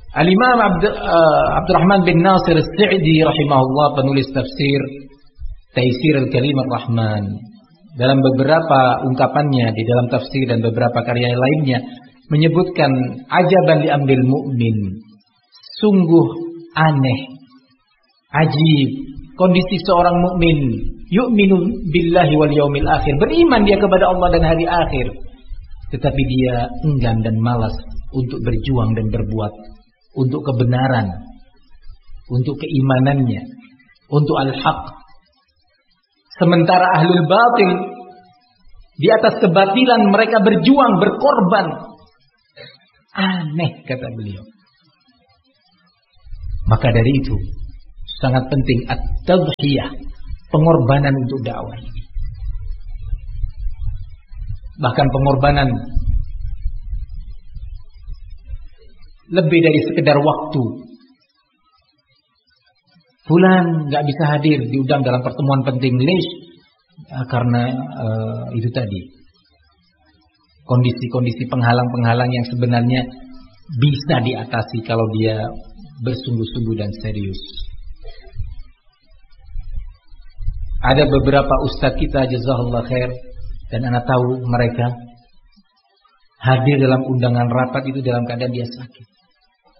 Al-Imam Abdurrahman bin Nasir As-Sa'di rahimahullah, penulis tafsir Taisir Al-Kalim Ar-Rahman, dalam beberapa ungkapannya di dalam tafsir dan beberapa karya lainnya menyebutkan ajaban li amril mu'min, sungguh aneh, ajib kondisi seorang mukmin, yu'minu billahi wal yaumil akhir, beriman dia kepada Allah dan hari akhir, tetapi dia enggan dan malas untuk berjuang dan berbuat untuk kebenaran, untuk keimanannya, untuk al-haq. Sementara ahlul batil di atas kebatilan mereka berjuang, berkorban. Aneh, kata beliau. Maka dari itu sangat penting at-tadhiyah, pengorbanan untuk dakwah ini. Bahkan pengorbanan lebih dari sekedar waktu. Fulan nggak bisa hadir, diundang dalam pertemuan penting, karena itu tadi kondisi-kondisi penghalang-penghalang yang sebenarnya bisa diatasi kalau dia bersungguh-sungguh dan serius. Ada beberapa ustadz kita jazakallah khair, dan anak tahu mereka hadir dalam undangan rapat itu dalam keadaan dia sakit.